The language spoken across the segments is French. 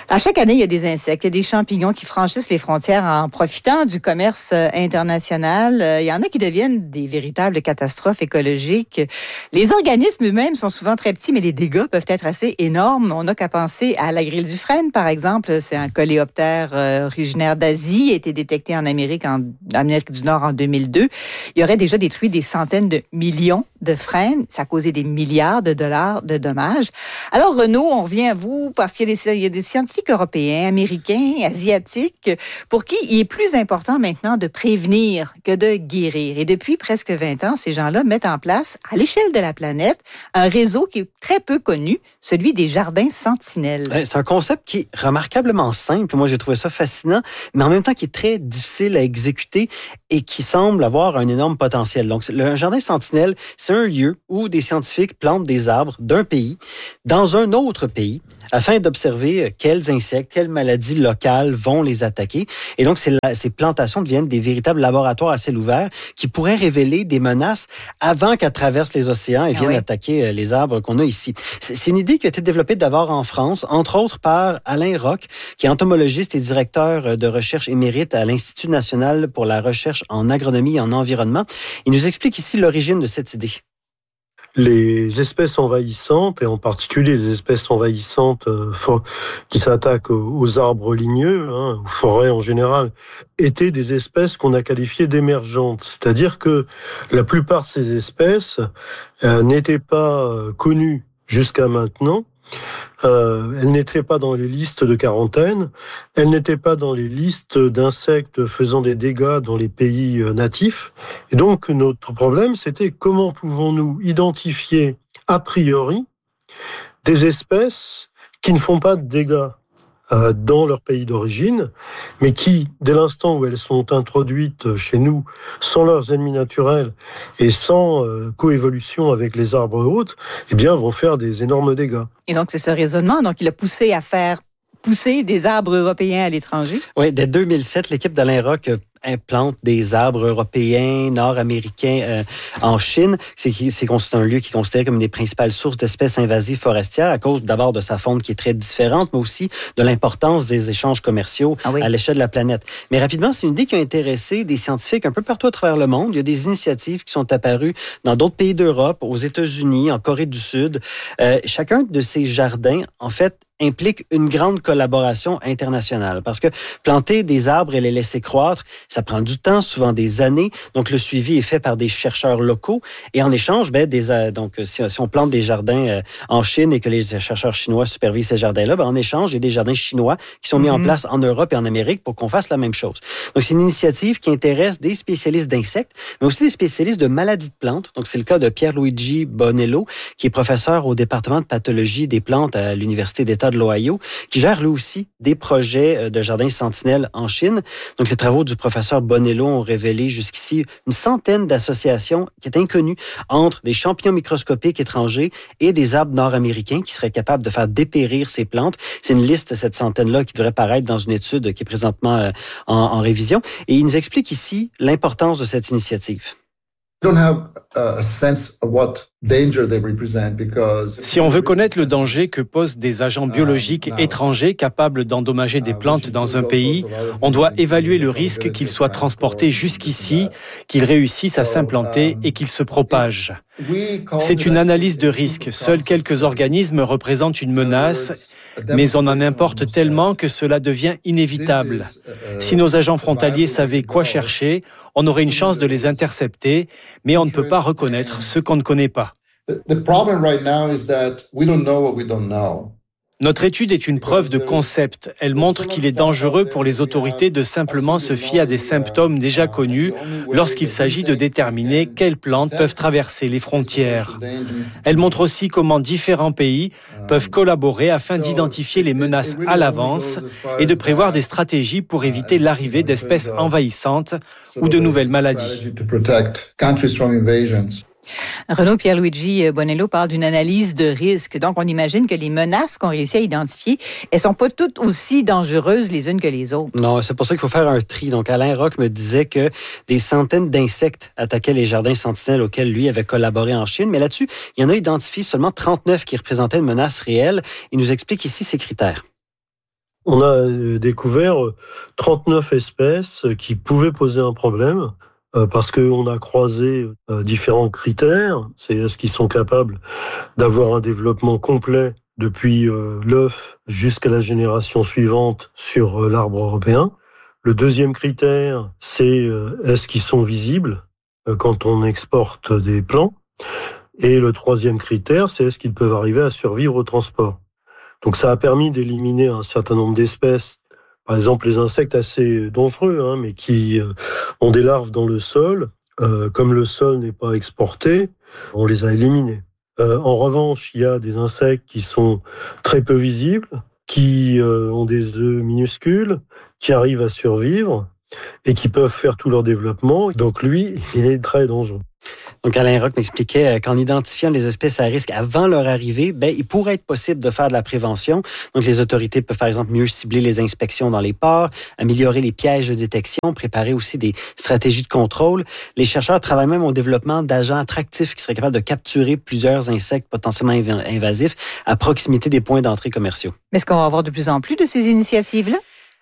À chaque année, il y a des insectes, il y a des champignons qui franchissent les frontières en profitant du commerce international. Il y en a qui deviennent des véritables catastrophes écologiques. Les organismes eux-mêmes sont souvent très petits, mais les dégâts peuvent être assez énormes. On n'a qu'à penser à la grille du frêne, par exemple. C'est un coléoptère originaire d'Asie, a été détecté en Amérique du Nord en 2002. Il aurait déjà détruit des centaines de millions de frênes. Ça a causé des milliards de dollars de dommages. Alors, Renaud, on revient à vous parce qu'il y a des scientifiques européens, américains, asiatiques, pour qui il est plus important maintenant de prévenir que de guérir. Et depuis presque 20 ans, ces gens-là mettent en place, à l'échelle de la planète, un réseau qui est très peu connu, celui des jardins sentinelles. C'est un concept qui est remarquablement simple. Moi, j'ai trouvé ça fascinant, mais en même temps qui est très difficile à exécuter et qui semble avoir un énorme potentiel. Donc, le jardin sentinelle, c'est un lieu où des scientifiques plantent des arbres d'un pays dans un autre pays afin d'observer quels insectes, quelles maladies locales vont les attaquer. Et donc, ces plantations deviennent des véritables laboratoires à ciel ouvert qui pourraient révéler des menaces avant qu'elles traversent les océans et viennent attaquer les arbres qu'on a ici. C'est une idée qui a été développée d'abord en France, entre autres par Alain Roch, qui est entomologiste et directeur de recherche émérite à l'Institut national pour la recherche en agronomie et en environnement. Il nous explique ici l'origine de cette idée. Les espèces envahissantes, et en particulier les espèces envahissantes qui s'attaquent aux arbres ligneux, aux forêts en général, étaient des espèces qu'on a qualifiées d'émergentes. C'est-à-dire que la plupart de ces espèces n'étaient pas connues jusqu'à maintenant. Elles n'étaient pas dans les listes de quarantaine, elles n'étaient pas dans les listes d'insectes faisant des dégâts dans les pays natifs. Et donc, notre problème, c'était comment pouvons-nous identifier a priori des espèces qui ne font pas de dégâts dans leur pays d'origine, mais qui, dès l'instant où elles sont introduites chez nous, sans leurs ennemis naturels et sans coévolution avec les arbres hôtes, eh bien, vont faire des énormes dégâts. Et donc, c'est ce raisonnement donc, il a poussé à faire pousser des arbres européens à l'étranger? Oui, dès 2007, l'équipe d'Alain Roch implante des arbres européens, nord-américains en Chine. C'est un lieu qui est considéré comme une des principales sources d'espèces invasives forestières à cause d'abord de sa faune qui est très différente, mais aussi de l'importance des échanges commerciaux à l'échelle de la planète. Mais rapidement, c'est une idée qui a intéressé des scientifiques un peu partout à travers le monde. Il y a des initiatives qui sont apparues dans d'autres pays d'Europe, aux États-Unis, en Corée du Sud. Chacun de ces jardins, en fait, implique une grande collaboration internationale. Parce que planter des arbres et les laisser croître, ça prend du temps, souvent des années. Donc, le suivi est fait par des chercheurs locaux. Et en échange, si on plante des jardins en Chine et que les chercheurs chinois supervisent ces jardins-là, en échange, il y a des jardins chinois qui sont mis en place en Europe et en Amérique pour qu'on fasse la même chose. Donc, c'est une initiative qui intéresse des spécialistes d'insectes, mais aussi des spécialistes de maladies de plantes. Donc, c'est le cas de Pierluigi Bonello, qui est professeur au département de pathologie des plantes à l'Université d'État de l'Ohio, qui gère lui aussi des projets de jardins sentinelles en Chine. Donc, les travaux du professeur Bonello ont révélé jusqu'ici une centaine d'associations qui est inconnue entre des champignons microscopiques étrangers et des arbres nord-américains qui seraient capables de faire dépérir ces plantes. C'est une liste, cette centaine-là, qui devrait paraître dans une étude qui est présentement en révision. Et il nous explique ici l'importance de cette initiative. Si on veut connaître le danger que posent des agents biologiques étrangers capables d'endommager des plantes dans un pays, on doit évaluer le risque qu'ils soient transportés jusqu'ici, qu'ils réussissent à s'implanter et qu'ils se propagent. C'est une analyse de risque. Seuls quelques organismes représentent une menace, mais on en importe tellement que cela devient inévitable. Si nos agents frontaliers savaient quoi chercher, on aurait une chance de les intercepter, mais on ne peut pas reconnaître ce qu'on ne connaît pas. Notre étude est une preuve de concept. Elle montre qu'il est dangereux pour les autorités de simplement se fier à des symptômes déjà connus lorsqu'il s'agit de déterminer quelles plantes peuvent traverser les frontières. Elle montre aussi comment différents pays peuvent collaborer afin d'identifier les menaces à l'avance et de prévoir des stratégies pour éviter l'arrivée d'espèces envahissantes ou de nouvelles maladies. Renaud, Pierluigi Bonello parle d'une analyse de risque. Donc, on imagine que les menaces qu'on réussit à identifier, elles sont pas toutes aussi dangereuses les unes que les autres. Non, c'est pour ça qu'il faut faire un tri. Donc, Alain Roch me disait que des centaines d'insectes attaquaient les jardins sentinelles auxquels lui avait collaboré en Chine. Mais là-dessus, il y en a identifié seulement 39 qui représentaient une menace réelle. Il nous explique ici ses critères. On a découvert 39 espèces qui pouvaient poser un problème parce qu'on a croisé différents critères. C'est est-ce qu'ils sont capables d'avoir un développement complet depuis l'œuf jusqu'à la génération suivante sur l'arbre européen. Le deuxième critère, c'est est-ce qu'ils sont visibles quand on exporte des plants. Et le troisième critère, c'est est-ce qu'ils peuvent arriver à survivre au transport. Donc ça a permis d'éliminer un certain nombre d'espèces, par exemple les insectes assez dangereux, mais qui ont des larves dans le sol. Comme le sol n'est pas exporté, on les a éliminés. En revanche, il y a des insectes qui sont très peu visibles, qui ont des œufs minuscules, qui arrivent à survivre et qui peuvent faire tout leur développement. Donc lui, il est très dangereux. Donc, Alain Roch m'expliquait qu'en identifiant les espèces à risque avant leur arrivée, il pourrait être possible de faire de la prévention. Donc, les autorités peuvent, par exemple, mieux cibler les inspections dans les ports, améliorer les pièges de détection, préparer aussi des stratégies de contrôle. Les chercheurs travaillent même au développement d'agents attractifs qui seraient capables de capturer plusieurs insectes potentiellement invasifs à proximité des points d'entrée commerciaux. Mais est-ce qu'on va avoir de plus en plus de ces initiatives-là?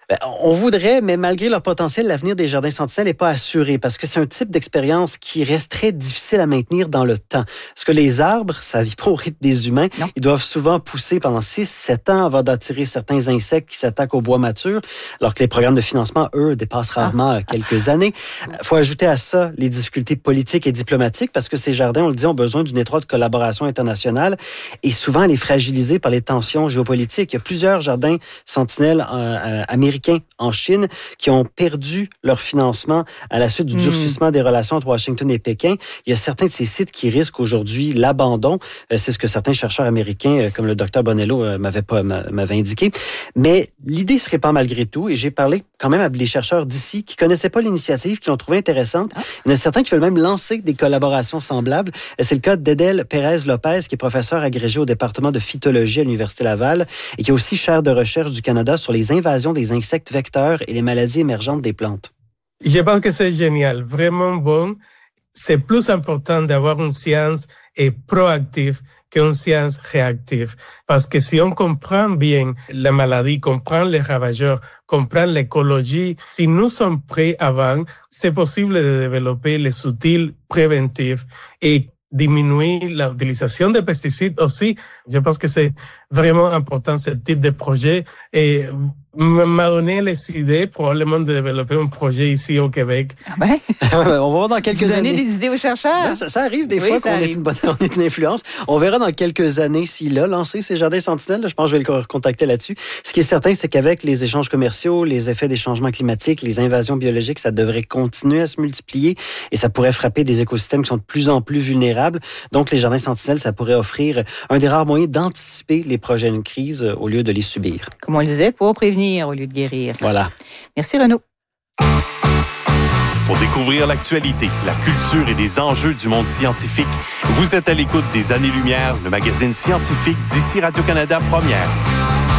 On voudrait, mais malgré leur potentiel, l'avenir des jardins sentinelles n'est pas assuré parce que c'est un type d'expérience qui reste très difficile à maintenir dans le temps. Parce que les arbres, ça vit pas au rythme des humains. Non. Ils doivent souvent pousser pendant 6-7 ans avant d'attirer certains insectes qui s'attaquent au bois mature, alors que les programmes de financement, eux, dépassent rarement quelques années. Il faut ajouter à ça les difficultés politiques et diplomatiques parce que ces jardins, on le dit, ont besoin d'une étroite collaboration internationale et souvent elle est fragilisée par les tensions géopolitiques. Il y a plusieurs jardins sentinelles américains en Chine qui ont perdu leur financement à la suite du durcissement des relations entre Washington et Pékin. Il y a certains de ces sites qui risquent aujourd'hui l'abandon. C'est ce que certains chercheurs américains, comme le Dr Bonello, m'avaient indiqué. Mais l'idée se répand malgré tout et j'ai parlé quand même à des chercheurs d'ici qui connaissaient pas l'initiative, qui l'ont trouvée intéressante. Il y en a certains qui veulent même lancer des collaborations semblables. C'est le cas d'Edel Pérez-Lopez, qui est professeur agrégé au département de phytologie à l'Université Laval et qui est aussi chaire de recherche du Canada sur les invasions des insectes vecteurs et les maladies émergentes des plantes. Je pense que c'est génial, vraiment bon. C'est plus important d'avoir une science proactive qu'une science réactive. Parce que si on comprend bien la maladie, comprend les ravageurs, comprend l'écologie, si nous sommes prêts avant, c'est possible de développer les outils préventifs et diminuer l'utilisation des pesticides aussi. Je pense que c'est vraiment important ce type de projet et m'a donné les idées probablement de développer un projet ici au Québec. On va voir dans quelques années. Donner des idées aux chercheurs. Ça arrive des fois qu'on est une influence. On verra dans quelques années s'il a lancé ces jardins sentinelles. Je pense que je vais le contacter là-dessus. Ce qui est certain, c'est qu'avec les échanges commerciaux, les effets des changements climatiques, les invasions biologiques, ça devrait continuer à se multiplier et ça pourrait frapper des écosystèmes qui sont de plus en plus vulnérables. Donc, les jardins sentinelles, ça pourrait offrir un des rares moyens d'anticiper les prochaines crises au lieu de les subir. Comme on le disait, pour prévenir au lieu de guérir. Voilà. Merci Renaud. Pour découvrir l'actualité, la culture et les enjeux du monde scientifique, vous êtes à l'écoute des Années-Lumière, le magazine scientifique d'ici Radio-Canada Première.